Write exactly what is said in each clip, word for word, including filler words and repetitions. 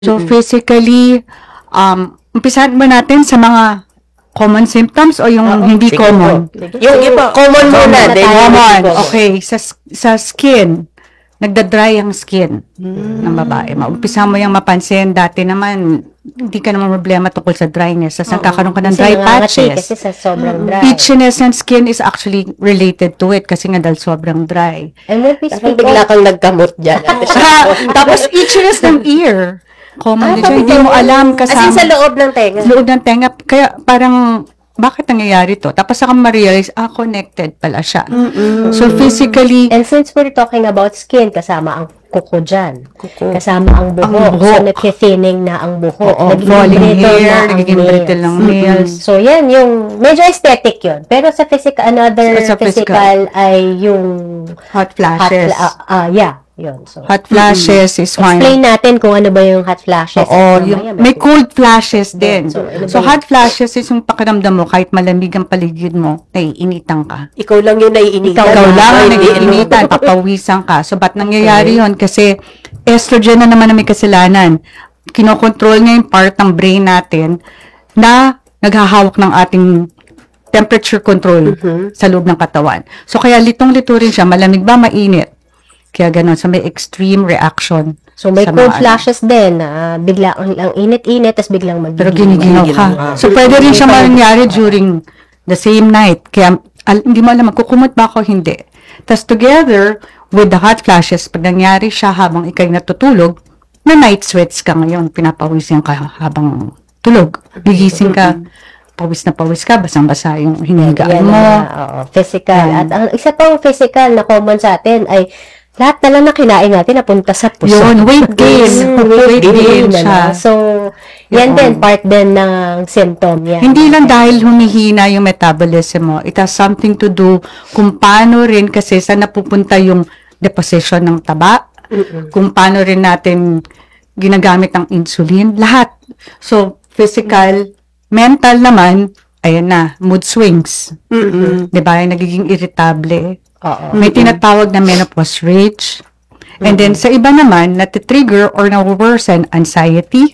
So, physically, um, umpisahan ba natin sa mga common symptoms o yung Oo, hindi sige common? po. Yung iba, common muna. then yung Common. hindi common. Okay. Sa, sa skin, nagda-dry ang skin ng babae. Maumpisa mo yung mapansin. Dati naman, hindi ka naman problema tungkol sa dryness. Sa kakaroon ka ng Kasi dry nangangati patches. kasi sa sobrang dry. Itchiness ng skin is actually related to it kasi nga dahil sobrang dry. And when we Parang speak bigla of, kang nagkamot dyan. Tapos itchiness ng ear. Common Ah, din siya. Hindi mo alam As in kasama. sa loob ng tenga. Loob ng tenga. Kaya parang, bakit nangyayari to? Tapos saka ma-realize, ah, connected pala siya. So, physically, and since we're talking about skin, kasama ang kuko dyan. Kuko. Kasama ang buhok. Ang buhok. So, nagki-thinning na ang buhok. Oo, Nagiging falling brittle hair, na ang nagiging nails. brittle ng nails. So, yan, yung medyo aesthetic yun. Pero sa physical, another Sa- sa physical. physical, ay yung hot hot, flashes. fla- ah, ah, yeah, yun. So, Hot flashes is one. explain natin kung ano ba yung hot flashes. Oo, Mamaya, yung, may cold flashes din. So, ano ba So, yun? hot flashes is yung pakiramdam mo, kahit malamig ang paligid mo, naiinitan ka. Ikaw lang yung naiinitan. Ikaw lang ang Hindi, naiinitan, papawisan ka. So, ba't nangyayari yun? Kasi, estrogen na naman na may kasalanan. Kinokontrol niya yung part ng brain natin na naghahawak ng ating temperature control sa loob ng katawan. So, kaya litong-lito rin siya. Malamig ba, mainit? Kaya ganun. So, may extreme reaction. So, may sa cold mga- flashes din na bigla ang, ang init-init, tapos biglang mag Pero giniginaw ka. So, pwede rin siya mangyari during the same night. Kaya, al- hindi mo alam, magkukumot ba ako? Hindi. Tapos, together with the hot flashes, pag nangyari siya habang ikay natutulog, na night sweats ka ngayon, pinapawisin ka habang tulog. Gigising ka, pawis na pawis ka, basang-basa yung hinihigaan Yan mo. na, oo, physical. Yan. At ang isa pang physical na common sa atin ay lahat na lang na kinain natin napunta sa puso. Yun, weight gain. Mm, Weight gain na siya. na. So, yan Yun. din, part din ng symptom yan. Hindi lang dahil humihina yung metabolism mo. It has something to do kung paano rin kasi saan napupunta yung deposition ng taba, kung paano rin natin ginagamit ang insulin, lahat. So, physical, mental naman, ayan na, mood swings. Diba? Yung nagiging irritable. Oo. May tinatawag na menopause rage. And then, sa iba naman, natitrigger or na-worsen anxiety,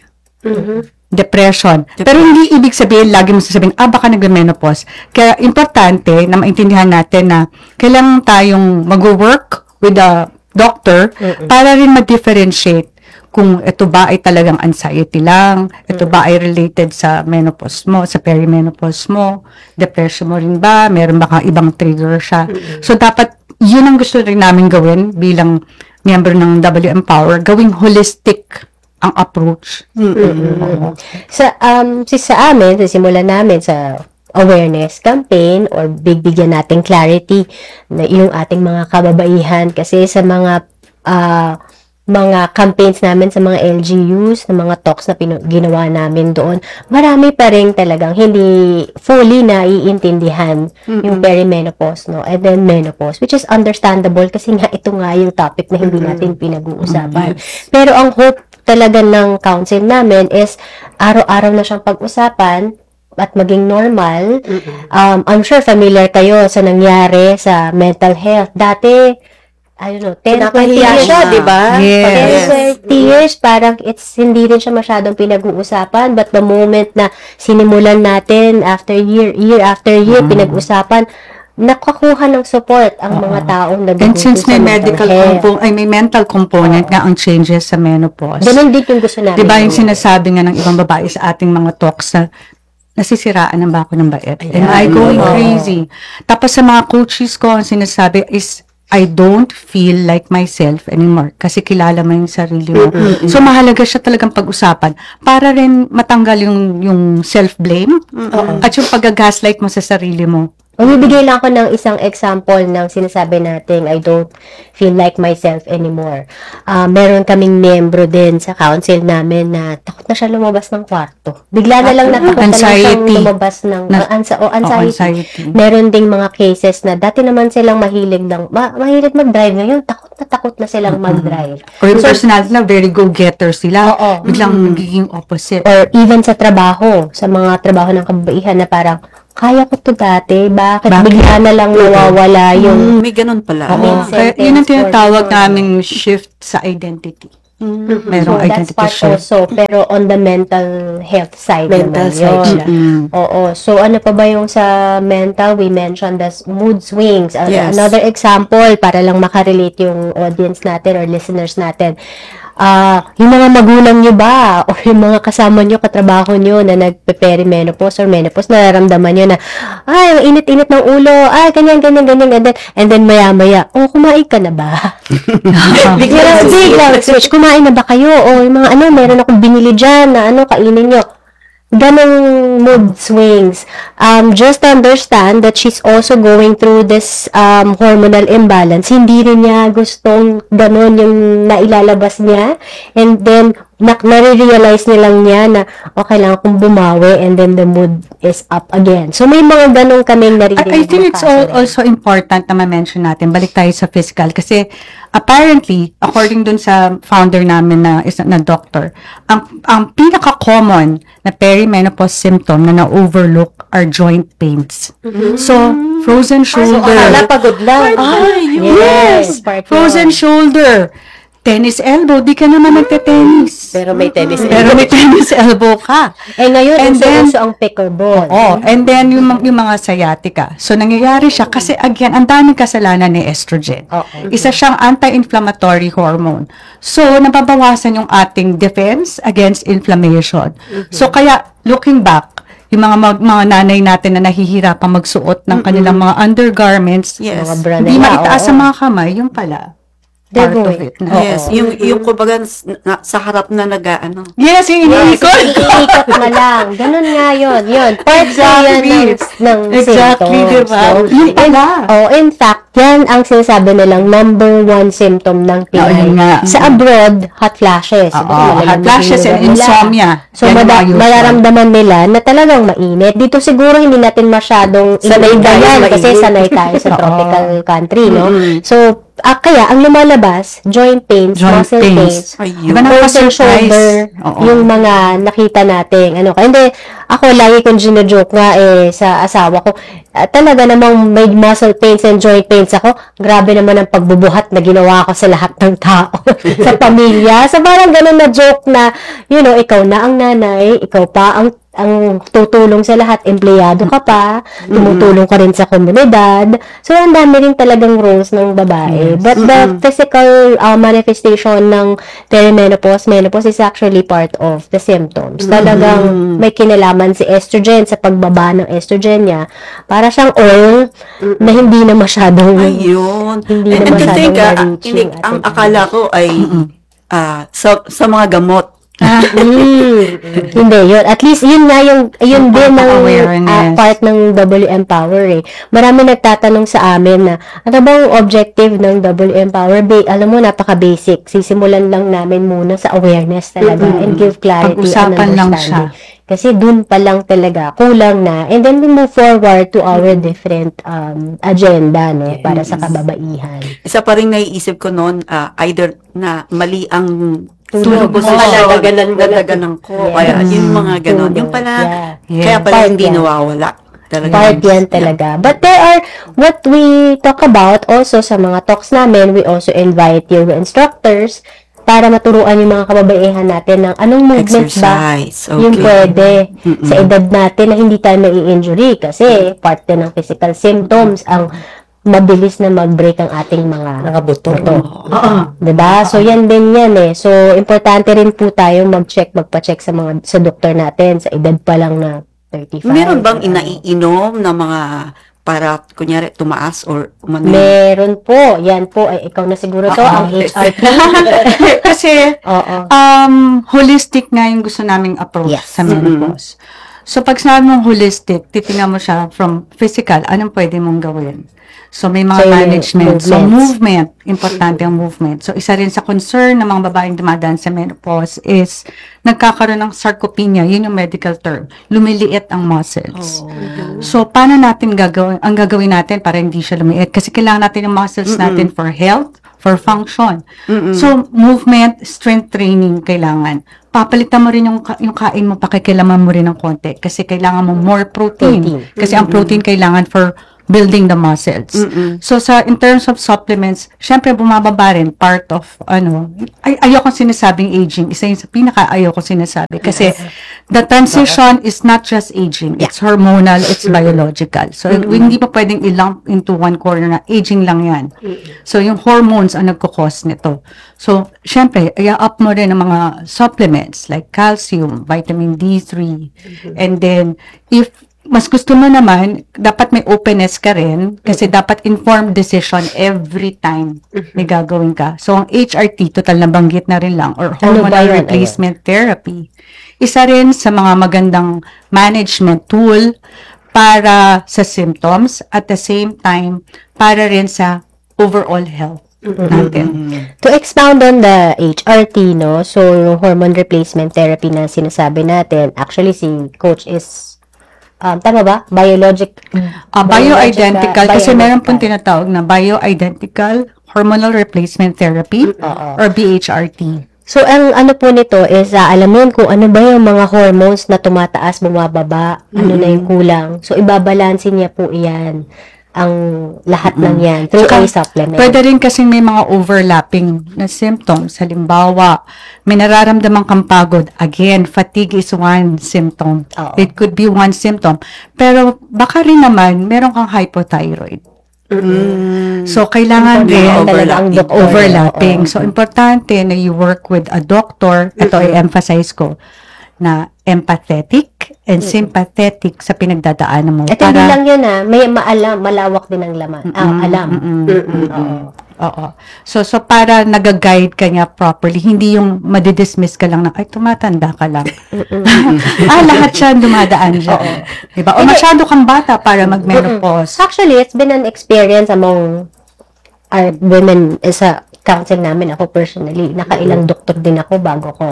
depression. Pero hindi ibig sabihin, lagi mo sasabihin, ah, baka nag-menopause. Kaya, importante na maintindihan natin na kailangan tayong mag-work with a doctor para rin ma-differentiate kung ito ba ay talagang anxiety lang, ito ba ay related sa menopause mo, sa perimenopause mo, depression mo rin ba, meron ba kang ibang trigger siya. So, dapat, yun ang gusto rin namin gawin bilang member ng W Empower, gawing holistic ang approach. Oo. Sa, um, si sa amin, sa simulan namin sa awareness campaign or bigbigyan natin clarity na yung ating mga kababaihan kasi sa mga ah, mga campaigns namin sa mga L G Us, na mga talks na pinu- ginawa namin doon, marami pa rin talagang hindi fully naiintindihan yung perimenopause, no? And then menopause, which is understandable kasi nga ito nga yung topic na hindi natin pinag-uusapan. Pero ang hope talaga ng council namin is araw-araw na siyang pag-usapan at maging normal. Um, I'm sure familiar kayo sa nangyari sa mental health. Dati, I don't know, ten, twenty Nakahiya years siya, di ba? Yes. ten, twenty years, parang it's hindi rin siya masyadong pinag-uusapan. But the moment na sinimulan natin, after year, year after year, pinag-usapan, nakakuha ng support ang mga taong And nagdudulo since sa may mental medical health. component, ay may mental component nga ang changes sa menopause. Ganun din yung gusto namin. Diba yung sinasabi nga ng ibang babae sa ating mga talks na nasisiraan ng bako ng bait. And I going crazy. Tapos sa mga coaches ko, ang sinasabi is, I don't feel like myself anymore kasi kilala mo yung sarili mo. So, mahalaga siya talagang pag-usapan para rin matanggal yung, yung self-blame at yung pag-gaslight mo sa sarili mo. Mamibigay lang ako ng isang example ng sinasabi natin, I don't feel like myself anymore. Ah, meron kaming membro din sa council namin na takot na siya lumabas ng kwarto. Bigla na lang natakot na lang siyang Anxiety. lumabas ng Na- ah, ansa- Oh, oh, anxiety. anxiety. Meron ding mga cases na dati naman silang mahilig ng, ma- mahilig mag-drive ngayon, takot na takot na silang mag-drive. Or yung personality na very go-getter sila. Oo. Biglang nagiging opposite. Or even sa trabaho, sa mga trabaho ng kababaihan na parang, kaya ko to dati, bakit, Bakit? bigla na lang nawawala yung Mm, may ganun pala. Oo. Oo. Kaya yun ang sentence tinatawag for- naming shift sa identity. Merong So, that's identity part shift. also, pero on the mental health side Mental naman side yun. siya. Mm. Oo. So, ano pa ba yung sa mental? We mentioned the mood swings. A- Yes. Another example, para lang makarelate yung audience natin or listeners natin. Ah, yung mga magulang nyo ba o yung mga kasama nyo, katrabaho nyo na nagpe-perimenopause or menopause, nararamdaman nyo na, ay, ang init-init ng ulo, ay, ganyan, ganyan, ganyan, ganyan. And then, maya-maya, oh, kumain ka na ba? Biglang, biglang, switch, kumain na ba kayo? O yung mga ano, meron akong binili dyan na ano, kainin nyo. Ganong mood swings. Um, just understand that she's also going through this um, hormonal imbalance. Hindi rin niya gustong ganon yung nailalabas niya. And then, na- nare-realize niya lang niya na okay lang akong bumawi and then the mood is up again. So, may mga ganong kaming naririnig. I, I think it's na al- pattern. also important na ma-mention natin. Balik tayo sa physical. Kasi apparently, according dun sa founder namin na isa na doctor, ang ang pinaka-common na perimenopause symptom na na-overlook are joint pains. So, frozen shoulder. Akala pagod lang. Ay, Yes, yes! part Frozen yun. shoulder. Tennis elbow. Di ka naman nagte-tennis. Pero may tennis. Pero may tennis elbow ka. Eh, ngayon, And then- uso-uso ang pickleball. Oh, and then yung, mga- yung mga sciatica. So, nangyayari siya kasi again, ang daming kasalanan ni estrogen. Oo. Isa siyang anti-inflammatory hormone. So, nababawasan yung ating defense against inflammation. So, kaya, looking back, yung mga mag, mga nanay natin na nahihirapang magsuot ng kanilang mga undergarments, Yes. Mga bra hindi nila, maitaas oo. sa mga kamay, yung pala, part They're of going. it. Na. Oo. Yes, yung yung kumbaga s- na, sa harap na nag-ano. Yes, yung iniikot. Iikot mo lang. Ganun nga yun. Yun. Part Exactly. yan ng, ng Exactly, symptoms. diba? no? Yun pala. Oh, in fact, yan ang sinasabi nilang number one symptom ng P Oo, I. yun nga. Sa abroad, hot flashes. Oo, Diba? Malalamig hot flashes yung and lugar nila. insomnia. So, Yan yung mada- mga usual. mararamdaman nila na talagang mainit. Dito siguro hindi natin masyadong Sanay tayo intindihan sa kasi mainit. sanay tayo sa Oo. tropical country, no? So, ah, kaya ang lumalabas, joint pains, Joint muscle pains. pains, Ayun. Diba frozen nakaka-surprise? shoulder, Oo. yung mga nakita natin. Ano ka? Hindi, ako lagi kong gino-joke nga eh sa asawa ko. ah, talaga namang may muscle pains and joint pains ako. Grabe naman ang pagbubuhat na ginawa ko sa lahat ng tao sa pamilya. So parang ganun na joke na, you know, ikaw na ang nanay, ikaw pa ang ang tutulong sa lahat, empleyado ka pa, tumutulong ka rin sa komunidad. So, ang dami rin talagang roles ng babae. But the physical uh, manifestation ng perimenopause, menopause is actually part of the symptoms. Talagang may kinalaman si estrogen sa pagbaba ng estrogen niya. Para siyang oil na hindi na masyadong Ayun. Hindi and, na and to masyadong think, ah, ma-reach hindi, yung ang ating- akala ko ay ah, sa, sa mga gamot. Mm, hindi yun. At least yun nga yung yun Yung din ng awareness. ah, part ng W Empower eh. Marami nagtatanong sa amin na ano bang objective ng W Empower? Ba- alam mo, napaka-basic. Sisimulan lang namin muna sa awareness talaga and give clarity and Pag-usapan lang understanding. Kasi dun pa lang talaga kulang na, and then we move forward to our different um, agenda no para sa kababaihan. Isa pa rin naiisip ko noon, ah, either na mali ang Tulog. tulog ko Oo, nadadaganan mo na. nadadaganan ko. Yes. Kaya yung mga ganon. Tulog. Yung pala, Yeah. Yeah. kaya pala Part hindi yan. nawawala. Talaga. Part yan talaga. But there are, what we talk about also sa mga talks namin, we also invite yoga instructors para maturuan yung mga kababaihan natin ng anong movements ba Exercise. yung Okay. pwede sa edad natin na hindi tayo mai-injury kasi part din ng physical symptoms ang mabilis na mag-break ang ating mga Mga buto. Diba? So, yan din yan eh. So, importante rin po tayo mag-check, magpa-check sa mga sa doktor natin sa edad pa lang na thirty-five. Meron bang Ano. inaiinom na mga para, kunyari, tumaas or umano? Meron po. Yan po. Ay, ikaw na siguro to. Ah, ang H R P. Kasi, Oo. um, holistic nga yung gusto naming approach Yes. sa menopause. So, pag sinabi mong holistic, titingnan mo siya from physical, anong pwede mong gawin? So, may mga So, yun, management. So, movements. movement. Importante ang movement. So, isa rin sa concern ng mga babaeng dumadaan sa menopause is nagkakaroon ng sarcopenia. Yun yung medical term. Lumiliit ang muscles. So, paano natin gagawin? Ang gagawin natin para hindi siya lumiit? Kasi kailangan natin yung muscles natin for health, for function. So, movement, strength training kailangan. Papalitan mo rin yung, ka- yung kain mo, pakikilaman mo rin ng konti. Kasi kailangan mo more protein. Protein. Kasi ang protein kailangan for building the muscles. So, sa, in terms of supplements, syempre, bumababa rin part of, ano, ay, ayoko sinasabing aging. Isa yun sa pinaka-ayoko sinasabi. Kasi, the transition is not just aging. It's hormonal, it's biological. So, hindi pa pwedeng i-lump into one corner na aging lang yan. So, yung hormones ang nagkukos nito. So, syempre, i-up mo rin ang mga supplements like calcium, vitamin D three, and then, if mas gusto mo naman, dapat may openness ka rin kasi dapat informed decision every time may gagawin ka. So, ang H R T, total na banggit na rin lang, or Ano ba hormonal yun? replacement therapy. Isa rin sa mga magandang management tool para sa symptoms at the same time para rin sa overall health natin. To expound on the H R T, no? So, yung hormone replacement therapy na sinasabi natin, actually, si coach is, um, tama ba? Biologic, Uh, bioidentical, kasi meron pong biological. tinatawag na bioidentical hormonal replacement therapy or B H R T. So, ang ano po nito is, uh, alamin kung ano ba yung mga hormones na tumataas, bumababa, ano na yung kulang. So, ibabalansin niya po iyan, ang lahat ng yan, through a supplement. Pwede rin kasi may mga overlapping na symptoms. Halimbawa, may nararamdaman kang pagod. Again, fatigue is one symptom. Oo. It could be one symptom. Pero baka rin naman, meron kang hypothyroid. So, kailangan Importante din talaga ang doktor. overlapping. Oo. So, importante na you work with a doctor. Ito ay emphasize ko na empathetic and sympathetic sa pinagdadaanan mo. At hindi lang yun ah, may maalam, malawak din ang laman. Ah, alam. Oo. Oo. So, so para nag-guide ka niya properly, hindi yung madidismiss ka lang na, ay, tumatanda ka lang. ah, lahat siya dumadaan dyan. Diba? O masyado kang bata para mag-menopause. Actually, it's been an experience among our women eh, sa council namin. Ako personally, nakailang doktor din ako bago ko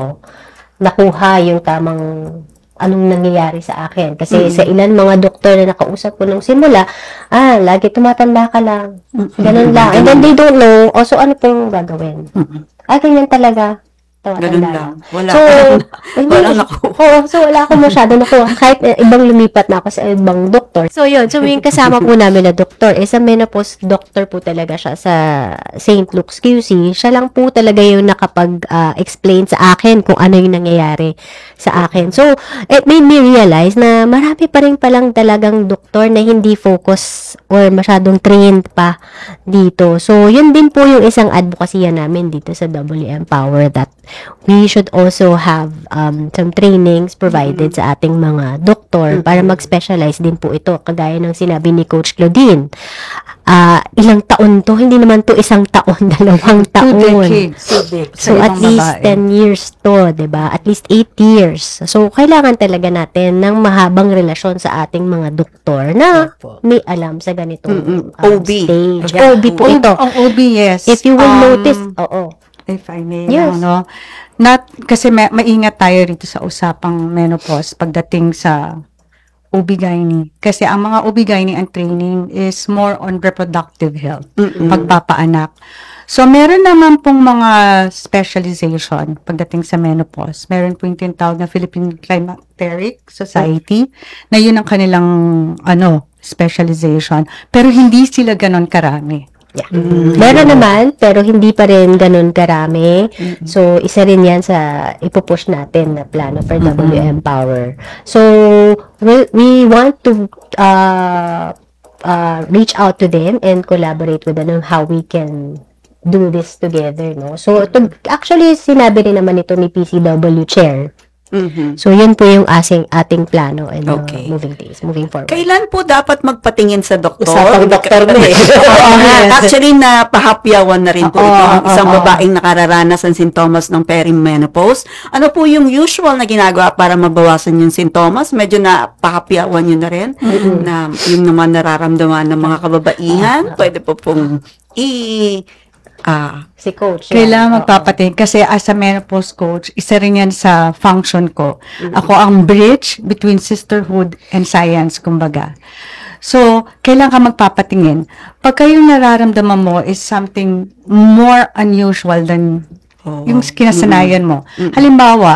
nakuha yung tamang anong nangyayari sa akin. Kasi sa ilan mga doktor na nakausap ko nung simula, ah, lagi tumatanda ka lang. Ganun lang. And then they don't know, also ano pong gagawin. Ah, ganyan talaga. Ganun Tumatanda lang. Wala So, ka- hindi- wala nakuha. Oo, so wala akong masyado nakuha. Kahit eh, ibang lumipat na ako sa ibang doktor. So yun, so yung kasama po namin na doktor, is a menopause doctor po talaga siya sa Saint Luke's Q C. Siya lang po talaga yung nakapag-explain sa akin kung ano yung nangyayari sa akin. So, it made me realize na marami pa rin palang talagang doktor na hindi focus or masyadong trained pa dito. So, yun din po yung isang advocacy namin dito sa W M Power, that we should also have um, some trainings provided sa ating mga doktor para mag-specialize din po ito. Kagaya ng sinabi ni Coach Claudine. Ah, ilang taon to? Hindi naman to isang taon, dalawang Two taon. decades. So, Sa at ibang least babae. ten years to, 'di ba? At least eight years. So, kailangan talaga natin ng mahabang relasyon sa ating mga doktor na may alam sa ganitong um, O B. stage. Yeah. O B po O- ito. Ang O B, yes. If you will Um, notice, oo. If I may, Yes. no? Not, kasi ma- maingat tayo rito sa usapang menopause pagdating sa O B G Y N. Kasi ang mga O B G Y N ang training is more on reproductive health, pagpapaanak. So, meron naman pong mga specialization pagdating sa menopause. Meron po yung tinatawag na Philippine Climacteric Society na yun ang kanilang ano specialization. Pero hindi sila ganon karami. Yeah. Meron naman, pero hindi pa rin ganun karami. So, isa rin yan sa ipupush natin na plano for W M Power. So, we, we want to uh, uh, reach out to them and collaborate with them on how we can do this together, no? So, to, actually, sinabi rin naman ito ni P C W Chair. Mhm. So, yun po yung asing, ating plano and uh, Okay. moving days, moving forward. Kailan po dapat magpatingin sa doktor? Usapang doktor na eh. Oo, Yes. Actually, napahapyawan na rin po Oo, ito ang isang oo. babaeng nakararanas ng sintomas ng perimenopause. Ano po yung usual na ginagawa para mabawasan yung sintomas? Medyo napahapyawan yun na rin. Na yung naman nararamdaman ng mga kababaihan, pwede po pong i... ah Si Coach. yan. Kailangan Oo. magpapating kasi as a menopause coach, isa rin yan sa function ko. Ako ang bridge between sisterhood and science, kumbaga. So, kailangan ka magpapatingin. Pag kayo nararamdaman mo is something more unusual than Oo. yung kinasanayan mo. Halimbawa,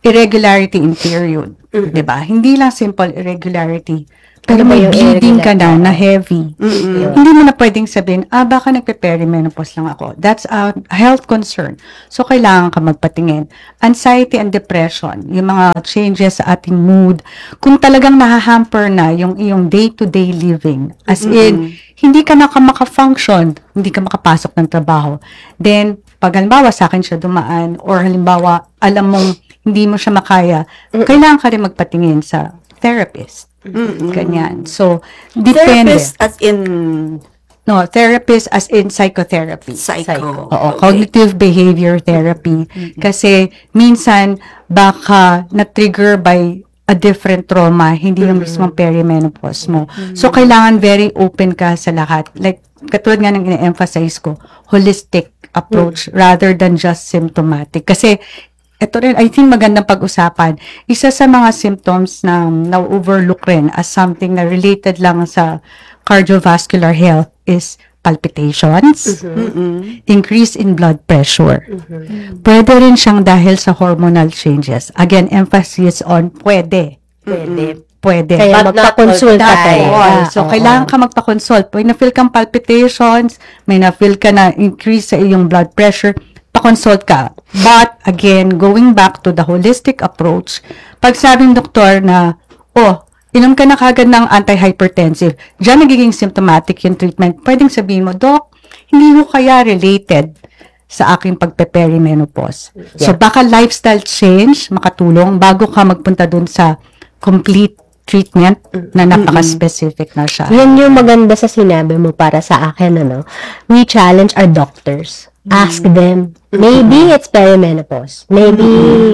irregularity in period. Diba? Hindi lang simple irregularity. Pero Ano ba may yung bleeding ka na irregular? na heavy. Hindi mo na pwedeng sabihin, ah, baka nagpe-perimenopause lang ako. That's a health concern. So, kailangan ka magpatingin. Anxiety and depression, yung mga changes sa ating mood, kung talagang nahahamper na yung iyong day-to-day living, as in, hindi ka na ka maka-function, hindi ka makapasok ng trabaho. Then, pag halimbawa sa akin siya dumaan, or halimbawa, alam mong hindi mo siya makaya, kailangan ka rin magpatingin sa therapist. Ganyan. So, depende. Therapist as in No, therapist as in psychotherapy. psycho. Oo, Okay. cognitive behavior therapy. Kasi, minsan, baka na-trigger by a different trauma, hindi yung mismong perimenopause mo. So, kailangan very open ka sa lahat. Like, katulad nga ng ina-emphasize ko, holistic approach rather than just symptomatic. Kasi, ito rin, I think magandang pag-usapan. Isa sa mga symptoms na na-overlook rin as something na related lang sa cardiovascular health is palpitations, increase in blood pressure. Pwede rin siyang dahil sa hormonal changes. Again, emphasis on pwede. Pwede. Pwede. Kaya But not magpa-consulta all the tayo. time. Oo. So, Oo. kailangan ka magpa-consult. May na-feel kang palpitations, may na-feel ka na increase sa iyong blood pressure, pa-consult ka. But, again, going back to the holistic approach, pag sabing doktor na, oh, inom ka na kagad ng antihypertensive, diyan nagiging symptomatic yung treatment, pwedeng sabihin mo, Doc, hindi mo kaya related sa aking pagpe-perimenopause. So, baka lifestyle change makatulong bago ka magpunta dun sa complete treatment na napaka-specific na siya. Yan yung maganda sa sinabi mo para sa akin, ano. We challenge our doctors. Ask them. Maybe it's perimenopause. Maybe,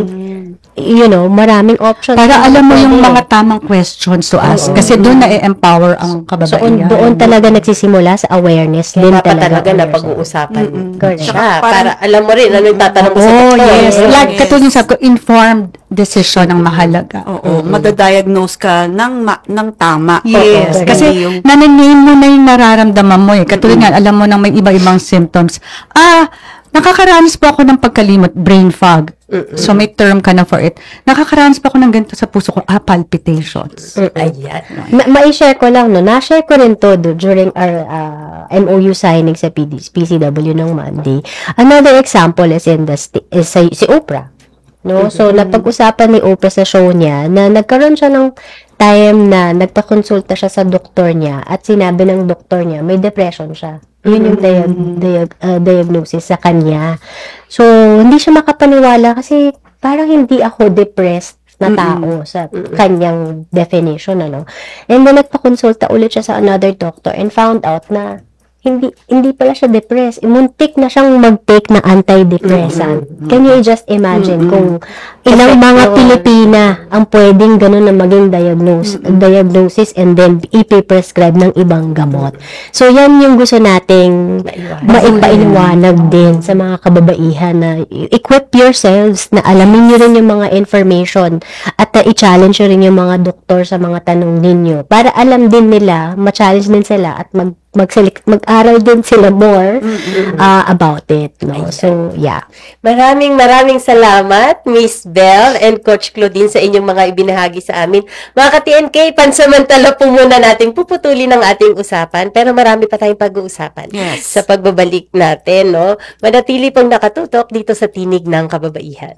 you know, maraming options. Para na alam mo yung pwede. mga tamang questions to ask. Kasi doon na-empower ang So, kababaihan. doon talaga nagsisimula sa awareness din Dapat talaga. talaga na Understand. pag-uusapan Correct. siya. Tsaka Para parang- alam mo rin ano yung tatanong mo sa Oh, doktor. yes. Oo, Like, yes. katulad yung sabi ko, informed decision ang mahalaga. Oo, madadiagnose ka ng ma- ng tama. Yes. Oo, Kasi, hindi yung nananame mo na yung nararamdaman mo eh. Katulad nga, alam mo nang may iba-ibang symptoms. Ah, nakakaranas po ako ng pagkalimot, brain fog. So, may term ka na for it. Nakakaranas po ako ng ganito sa puso ko, ah, palpitations. Ayan. Ma- ma-share ko lang, no? Na-share ko rin to do, during our uh, M O U signing sa P D, P C W ng Monday. Another example is in the sti- is si, si Oprah. No? So, napag-usapan ni Oprah sa show niya na nagkaroon siya ng time na nagpa-consulta siya sa doktor niya at sinabi ng doktor niya may depression siya. Yun yung diag- diag- uh, diagnosis sa kanya. So, hindi siya makapaniwala kasi parang hindi ako depressed na tao sa kanyang definition, ano. And then, nagpa-consulta ulit siya sa another doctor and found out na hindi hindi pala siya depressed. Muntik na siyang mag-take ng antidepressant. Can you just imagine kung ilang mga Pilipina ang pwedeng ganun na maging diagnose, diagnosis and then ipiprescribe ng ibang gamot. So, yan yung gusto nating maipainiwanag din sa mga kababaihan na equip yourselves na alamin nyo rin yung mga information at uh, i-challenge nyo rin yung mga doktor sa mga tanong ninyo para alam din nila, ma-challenge din sila at mag magselect mag-aral din sila more uh, about it, no. So, yeah. Maraming maraming salamat, Miss Bell and Coach Claudine, sa inyong mga ibinahagi sa amin. Mga ka-T N K, pansamantala po muna natin puputulin ang ating usapan, pero marami pa tayong pag-uusapan Yes. sa pagbabalik natin, no? Manatili pong nakatutok dito sa Tinig ng Kababaihan.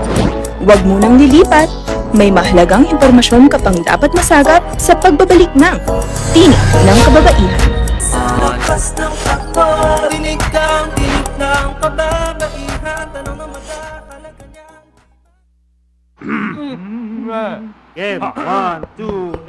Huwag munang lilipat. May mahalagang impormasyon ka pang dapat masagap sa pagbabalik ng Tinig ng Kababaihan. Lakas ng takbo, rinig kang tinig ng kababaihan. Tanong na magkakalaga niyan. Game, one, two,